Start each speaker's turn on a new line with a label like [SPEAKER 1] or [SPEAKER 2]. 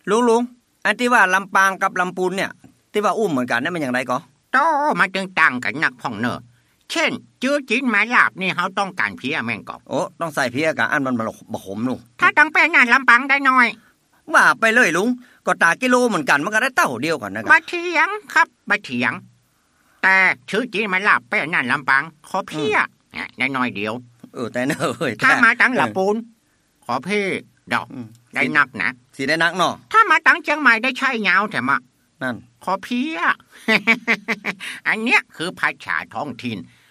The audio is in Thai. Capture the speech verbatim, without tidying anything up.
[SPEAKER 1] ลุงลุงอันที่ว่าลำปางกับลำพูนเนี่ยที่ว่าอุ้มเหมือนกันนั่นมันอย่างไรก็
[SPEAKER 2] โตมาจึงต่างกันนักพ่องเนอเช่นจื้อจีนหมาลาบนี่เขาต้องการเพียแม่งก็
[SPEAKER 1] โอ้ต้องใส่เพียกะอันมันบ่ขมลุง
[SPEAKER 2] ถ้าต้องไปงานลำปางได้น้อย
[SPEAKER 1] ว่าไปเลยลุงก็ตากิโลเหมือนกันมันก็ได้เต้าเดียวกันนะ
[SPEAKER 2] บ่เถียงครับบ่เถียงแต่ชื่อจีนหมาลาบไปงานลำปางขอเพียได้น้อยเดียว
[SPEAKER 1] เออแต่เนอเอ้ย
[SPEAKER 2] ถ้ามาตั้งลำพูนขอเพ่ดอกได้นักนะ
[SPEAKER 1] สิได้นักเนาะ
[SPEAKER 2] ถ้ามาตั้งเชียงใหม่ได้ใช่ยาวแถมอ่ะ
[SPEAKER 1] นั่น
[SPEAKER 2] ขอเพีย อันเนี้ยคือภาษาท้องถิ่น